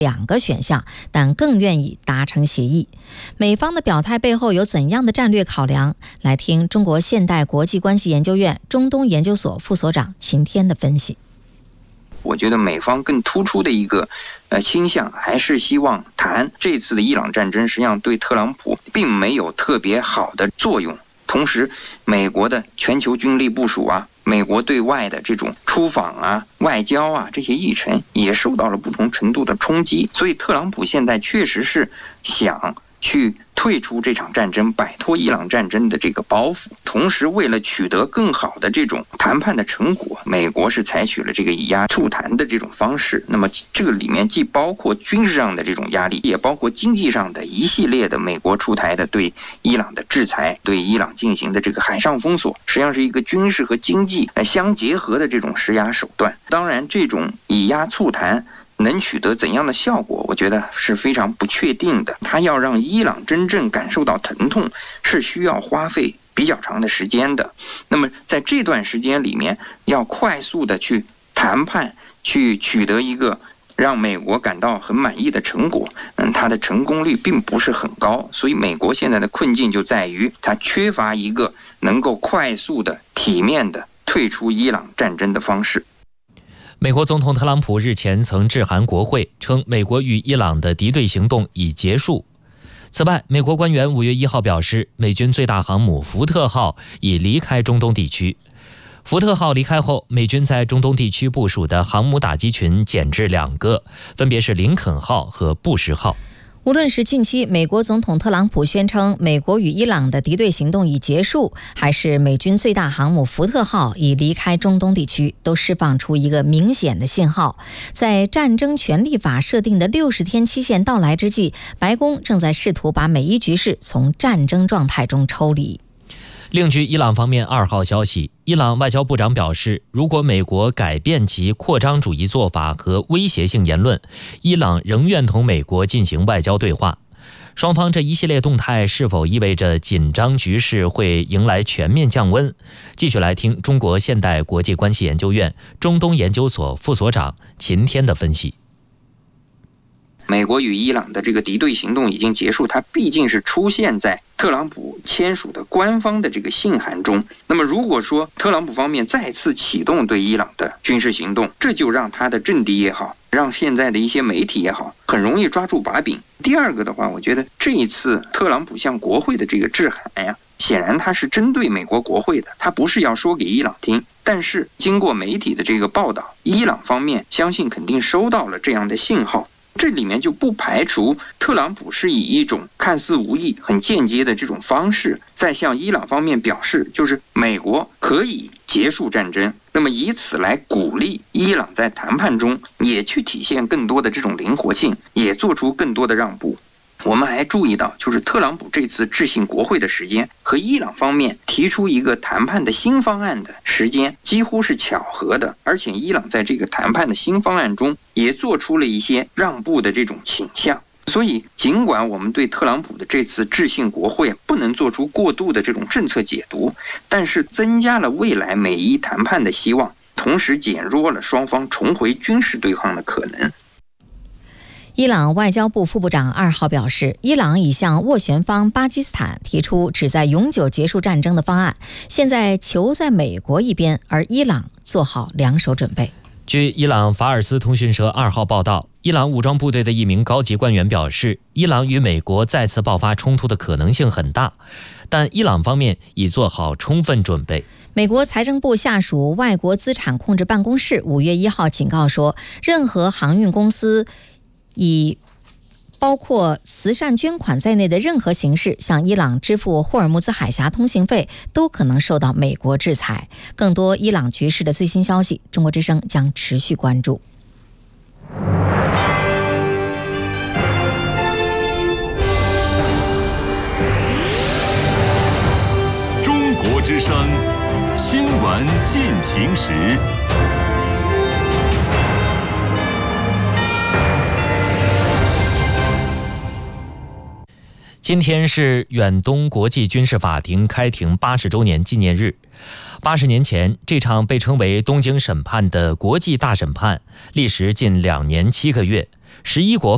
2个选项，但更愿意达成协议。美方的表态背后有怎样的战略考量？来听中国现代国际关系研究院中东研究所副所长秦天的分析。 我觉得美方更突出的一个倾向还是希望谈这次的伊朗战争，实际上对特朗普并没有特别好的作用。同时，美国的全球军力部署啊，美国对外的这种出访啊、外交啊这些议程也受到了不同程度的冲击，所以特朗普现在确实是想去退出这场战争，摆脱伊朗战争的这个包袱。同时，为了取得更好的这种谈判的成果，美国是采取了这个以压促谈的这种方式。那么这个里面既包括军事上的这种压力，也包括经济上的一系列的美国出台的对伊朗的制裁，对伊朗进行的这个海上封锁，实际上是一个军事和经济相结合的这种施压手段。当然，这种以压促谈能取得怎样的效果，我觉得是非常不确定的。它要让伊朗真正感受到疼痛，是需要花费比较长的时间的。那么在这段时间里面，要快速的去谈判，去取得一个让美国感到很满意的成果，它的成功率并不是很高。所以美国现在的困境就在于它缺乏一个能够快速的、体面的退出伊朗战争的方式。 美国总统特朗普日前曾致函国会，称美国与伊朗的敌对行动已结束。此外，美国官员5月1号表示，美军最大航母福特号已离开中东地区。福特号离开后，美军在中东地区部署的航母打击群减至2个，分别是林肯号和布什号。 无论是近期美国总统特朗普宣称美国与伊朗的敌对行动已结束，还是美军最大航母福特号已离开中东地区，都释放出一个明显的信号。在战争权利法设定的60天期限到来之际，白宫正在试图把美伊局势从战争状态中抽离。 另据伊朗方面2号消息，伊朗外交部长表示，如果美国改变其扩张主义做法和威胁性言论，伊朗仍愿同美国进行外交对话。双方这一系列动态是否意味着紧张局势会迎来全面降温？继续来听中国现代国际关系研究院中东研究所副所长秦天的分析。 美国与伊朗的这个敌对行动已经结束，它毕竟是出现在特朗普签署的官方的这个信函中。那么如果说特朗普方面再次启动对伊朗的军事行动，这就让他的政敌也好，让现在的一些媒体也好，很容易抓住把柄。第二个的话，我觉得这一次特朗普向国会的这个致函呀，显然他是针对美国国会的，他不是要说给伊朗听。但是经过媒体的这个报道，伊朗方面相信肯定收到了这样的信号。这里面就不排除特朗普是以一种看似无意、很间接的这种方式，在向伊朗方面表示，就是美国可以结束战争，那么以此来鼓励伊朗在谈判中也去体现更多的这种灵活性，也做出更多的让步。我们还注意到，就是特朗普这次致信国会的时间和伊朗方面提出一个谈判的新方案的时间几乎是巧合的，而且伊朗在这个谈判的新方案中也做出了一些让步的这种倾向。所以尽管我们对特朗普的这次致信国会不能做出过度的这种政策解读，但是增加了未来美伊谈判的希望，同时减弱了双方重回军事对抗的可能。 伊朗外交部副部长2号表示，伊朗已向斡旋方巴基斯坦提出旨在永久结束战争的方案，现在球在美国一边，而伊朗做好两手准备。 据伊朗法尔斯通讯社2号报道，伊朗武装部队的一名高级官员表示，伊朗与美国再次爆发冲突的可能性很大，但伊朗方面已做好充分准备。 美国财政部下属外国资产控制办公室5月1号警告说，任何航运公司以包括慈善捐款在内的任何形式向伊朗支付霍尔木兹海峡通行费，都可能受到美国制裁。更多伊朗局势的最新消息，中国之声将持续关注。 中国之声新闻进行时。 今天是远东国际军事法庭开庭80周年纪念日。80年前，这场被称为东京审判的国际大审判，历时近2年7个月，11国